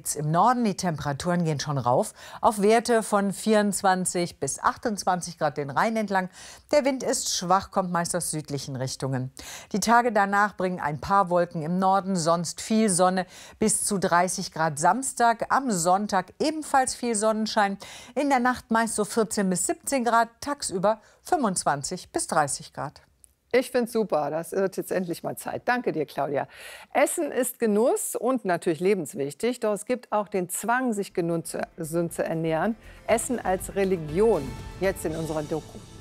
geht's im Norden. Die Temperaturen gehen schon rauf auf Werte von 24 bis 28 Grad den Rhein entlang. Der Wind ist schwach, kommt meist aus südlichen Richtungen. Die Tage danach bringen ein paar Wolken im Norden, sonst viel Sonne, bis zu 30 Grad Samstag. Am Sonntag ebenfalls viel Sonnenschein. In der Nacht meist so 14 bis 17 Grad, tagsüber 25 bis 30 Grad. Ich finde es super, das wird jetzt endlich mal Zeit. Danke dir, Claudia. Essen ist Genuss und natürlich lebenswichtig, doch es gibt auch den Zwang, sich gesund zu ernähren. Essen als Religion, jetzt in unserer Doku.